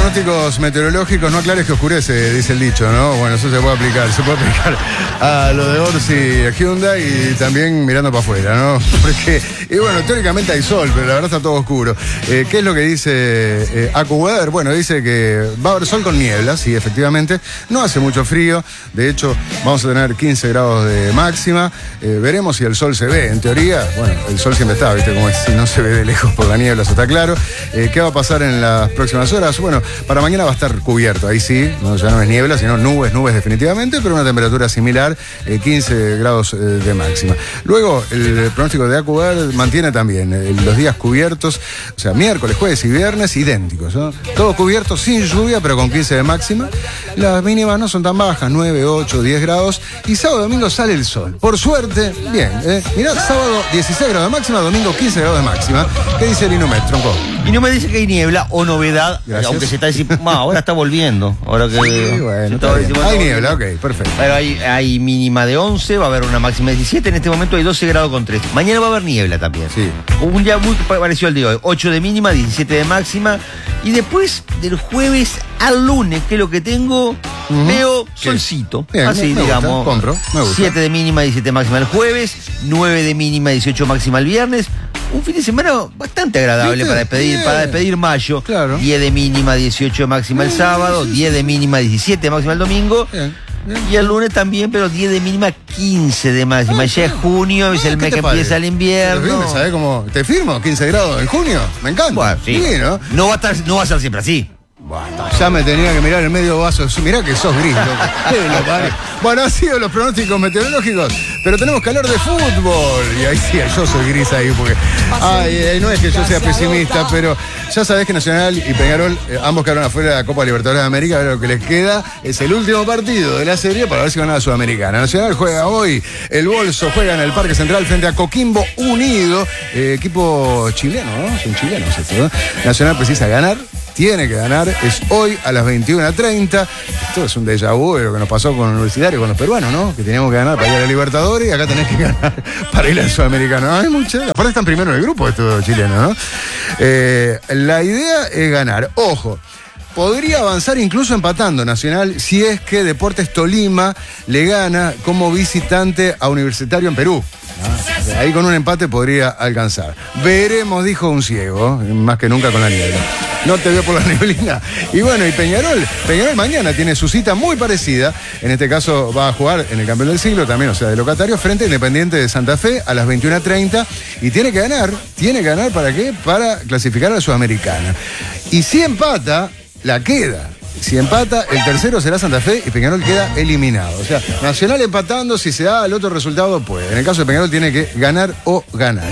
pronósticos meteorológicos, no aclares que oscurece, dice el dicho, ¿no? Bueno, eso se puede aplicar a lo de Orsi y Hyundai y también mirando para afuera, ¿no? Porque, y bueno, teóricamente hay sol, pero la verdad está todo oscuro. ¿Qué es lo que dice AccuWeather? Bueno, dice que va a haber sol con nieblas, sí, efectivamente. No hace mucho frío, de hecho, vamos a tener 15 grados de máxima. Veremos si el sol se ve. En teoría, bueno, el sol siempre está, ¿viste? Como es, si no se ve de lejos por la niebla, eso está claro. ¿Qué va a pasar en las próximas horas? Bueno, para mañana va a estar cubierto, ahí sí, no, ya no es niebla, sino nubes definitivamente, pero una temperatura similar, 15 grados de máxima. Luego, el pronóstico de AccuWeather mantiene también los días cubiertos, o sea, miércoles, jueves y viernes idénticos, ¿no? Todo cubierto, sin lluvia, pero con 15 de máxima. Las mínimas no son tan bajas, 9, 8, 10 grados, y sábado y domingo sale el sol. Por suerte, bien, mirá, sábado 16 grados de máxima, domingo 15 grados de máxima. ¿Qué dice el Inumet, Tronco? Y no me dice que hay niebla o novedad, gracias. Aunque se está diciendo, ahora está volviendo. Ahora que sí, bueno, hay niebla, ok, perfecto. Pero hay mínima de 11, va a haber una máxima de 17, en este momento hay 12 grados con 3. Mañana va a haber niebla también. Sí. Un día muy parecido al de hoy, 8 de mínima, 17 de máxima. Y después del jueves al lunes, que es lo que tengo, veo solcito. Bien, así, digamos. Compro, me gusta. 7 de mínima, 17 de máxima el jueves, 9 de mínima, 18 máxima el viernes. Un fin de semana bastante agradable para despedir mayo. Claro. 10 de mínima, 18 de máxima el sábado, 10 de mínima, 17 de máxima el domingo. Bien. Y el lunes también, pero 10 de mínima, 15 de máxima. Ya es junio, es el mes que empieza el invierno. ¿Sabes cómo? ¿Te firmo? 15 grados en junio. Me encanta. Bueno, sí. Sí, ¿no? No va a ser siempre así. Bueno, ya me tenía que mirar el medio vaso. Mirá que sos gris, loco. Bueno, han sido los pronósticos meteorológicos, pero tenemos que hablar de fútbol. Y ahí sí, yo soy gris ahí, porque no es que yo sea pesimista, pero ya sabés que Nacional y Peñarol, ambos quedaron afuera de la Copa Libertadores de América. Ahora lo que les queda es el último partido de la serie para ver si van a la Sudamericana. Nacional juega hoy, el Bolso juega en el Parque Central frente a Coquimbo Unido, equipo chileno, ¿no? Son chilenos estos, ¿no? Nacional precisa ganar. Tiene que ganar, es hoy a las 21:30. Esto es un déjà vu de lo que nos pasó con Universitario, con los peruanos, ¿no? Que teníamos que ganar para ir a la Libertadores y acá tenés que ganar para ir al Sudamericano. Hay mucha. Aparte están primero en el grupo estos chilenos, ¿no? La idea es ganar. Ojo. Podría avanzar incluso empatando Nacional si es que Deportes Tolima le gana como visitante a Universitario en Perú. Ahí con un empate podría alcanzar. Veremos, dijo un ciego, más que nunca con la niebla. No te veo por la neblina. Y bueno, y Peñarol mañana tiene su cita muy parecida. En este caso va a jugar en el Campeón del Siglo también, o sea, de locatario, frente a Independiente de Santa Fe a las 21:30. Y tiene que ganar, ¿para qué? Para clasificar a la Sudamericana. Y si empata, la queda. Si empata, el tercero será Santa Fe y Peñarol queda eliminado. O sea, Nacional empatando, si se da el otro resultado, puede. En el caso de Peñarol tiene que ganar o ganar.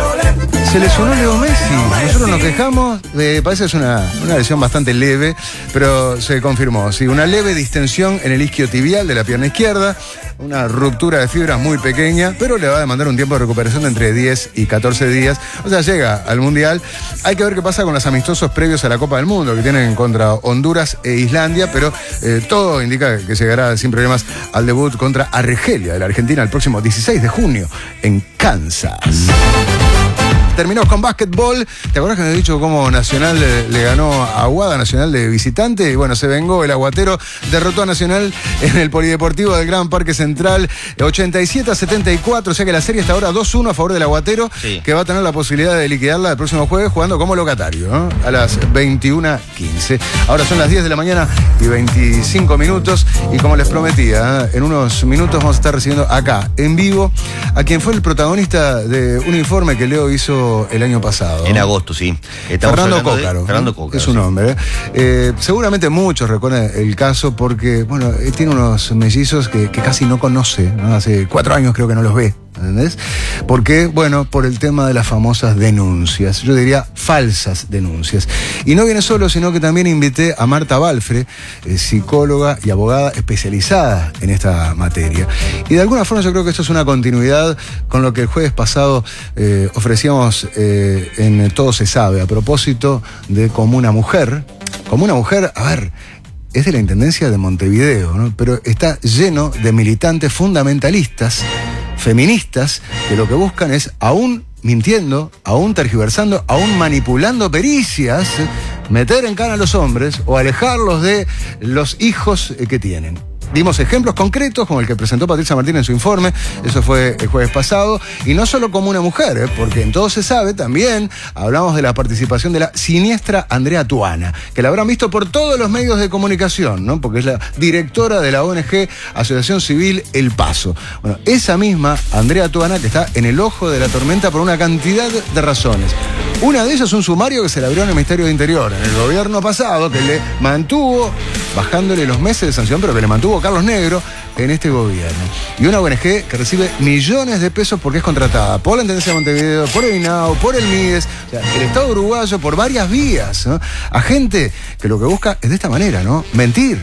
Se lesionó Leo Messi. Nosotros nos quejamos, parece que es una lesión bastante leve, pero se confirmó. Sí, una leve distensión en el isquiotibial de la pierna izquierda, una ruptura de fibras muy pequeña, pero le va a demandar un tiempo de recuperación de entre 10 y 14 días. O sea, llega al Mundial. Hay que ver qué pasa con los amistosos previos a la Copa del Mundo, que tienen contra Honduras e Islandia, pero todo indica que llegará sin problemas al debut contra Argelia de la Argentina el próximo 16 de junio en Kansas. Terminamos con básquetbol. ¿Te acuerdas que me he dicho cómo Nacional le ganó a Aguada, Nacional de visitante? Y bueno, se vengó el aguatero, derrotó a Nacional en el Polideportivo del Gran Parque Central 87-74, o sea que la serie está ahora 2-1 a favor del aguatero, sí, que va a tener la posibilidad de liquidarla el próximo jueves jugando como locatario, ¿no? A las 21:15. Ahora son las 10 de la mañana y 25 minutos y como les prometía, en unos minutos vamos a estar recibiendo acá, en vivo, a quien fue el protagonista de un informe que Leo hizo el año pasado. En agosto, sí. Fernando Cócaro. Fernando Cócaro. Es un hombre. Seguramente muchos reconocen el caso porque, bueno, tiene unos mellizos que casi no conoce, ¿no? Hace 4 años creo que no los ve. ¿Entendés? Porque, bueno, por el tema de las famosas denuncias, yo diría falsas denuncias. Y no viene solo, sino que también invité a Marta Balfre, psicóloga y abogada especializada en esta materia. Y de alguna forma yo creo que esto es una continuidad con lo que el jueves pasado ofrecíamos en Todo se sabe, a propósito de Como una mujer, a ver, es de la Intendencia de Montevideo, ¿no? Pero está lleno de militantes fundamentalistas, feministas, que lo que buscan es, aún mintiendo, aún tergiversando, aún manipulando pericias, meter en cana a los hombres o alejarlos de los hijos que tienen. Dimos ejemplos concretos como el que presentó Patricia Martín en su informe, eso fue el jueves pasado, y no solo como una mujer, porque en Todo se sabe también hablamos de la participación de la siniestra Andrea Tuana, que la habrán visto por todos los medios de comunicación, ¿no? Porque es la directora de la ONG Asociación Civil El Paso. Bueno, esa misma Andrea Tuana que está en el ojo de la tormenta por una cantidad de razones. Una de ellas es un sumario que se le abrió en el Ministerio de Interior, en el gobierno pasado, que le mantuvo, bajándole los meses de sanción, pero que le mantuvo Carlos Negro en este gobierno. Y una ONG que recibe millones de pesos porque es contratada por la Intendencia de Montevideo, por el INAO, por el MIDES, o sea, el Estado uruguayo, por varias vías, ¿no? A gente que lo que busca es de esta manera, ¿no? Mentir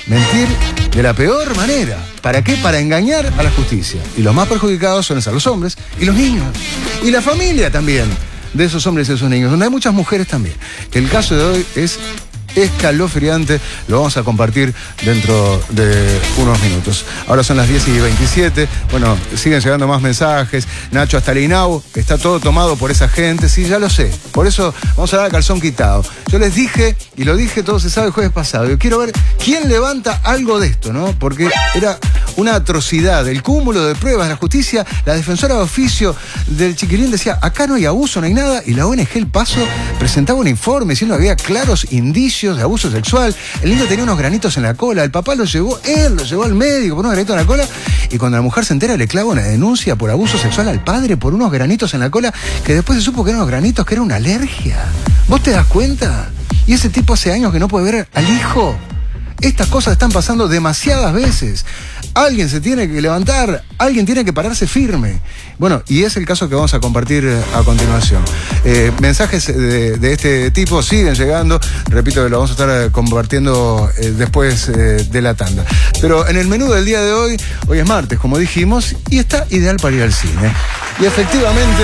de la peor manera. ¿Para qué? Para engañar a la justicia. Y los más perjudicados suelen ser los hombres y los niños. Y la familia también de esos hombres y esos niños, donde hay muchas mujeres también. El caso de hoy es escalofriante, lo vamos a compartir dentro de unos minutos. Ahora son las 10:27, bueno, siguen llegando más mensajes. Nacho, hasta el INAU está todo tomado por esa gente, sí, ya lo sé, por eso vamos a dar al calzón quitado. Yo les dije, y lo dije, Todo se sabe el jueves pasado, yo quiero ver quién levanta algo de esto, ¿no? Porque era una atrocidad, el cúmulo de pruebas, la justicia, la defensora de oficio del chiquilín decía, acá no hay abuso, no hay nada, y la ONG El Paso presentaba un informe diciendo que había claros indicios de abuso sexual. El niño tenía unos granitos en la cola, el papá lo llevó al médico por unos granitos en la cola, y cuando la mujer se entera le clava una denuncia por abuso sexual al padre por unos granitos en la cola, que después se supo que eran unos granitos, que era una alergia. ¿Vos te das cuenta? Y ese tipo hace años que no puede ver al hijo. Estas cosas están pasando demasiadas veces. Alguien se tiene que levantar, alguien tiene que pararse firme. Bueno, y es el caso que vamos a compartir a continuación. Mensajes de este tipo siguen llegando. Repito que lo vamos a estar compartiendo después de la tanda. Pero en el menú del día de hoy es martes, como dijimos, y está ideal para ir al cine. Y efectivamente,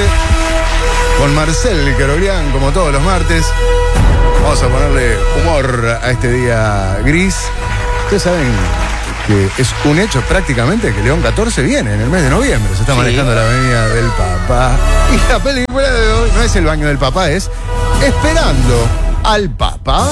con Marcel Queroglián, como todos los martes, vamos a ponerle humor a este día gris. Ustedes saben que es un hecho prácticamente que León 14 viene en el mes de noviembre. Se está manejando la Avenida del Papa. Y la película de hoy no es El baño del Papa, es Esperando al Papa.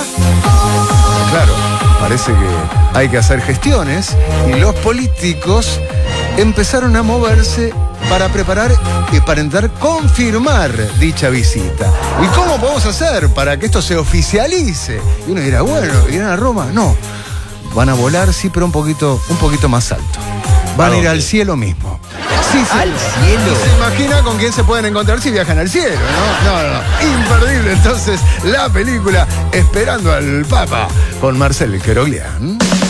Claro, parece que hay que hacer gestiones y los políticos empezaron a moverse para preparar y para intentar confirmar dicha visita. ¿Y cómo podemos hacer para que esto se oficialice? Y uno dirá, bueno, ¿irán a Roma? No. Van a volar, sí, pero un poquito más alto. Van a ir al cielo mismo. Sí, ¿Al cielo? ¿Se imagina con quién se pueden encontrar si viajan al cielo, no? No. Imperdible, entonces, la película Esperando al Papa con Marcel Queroglián.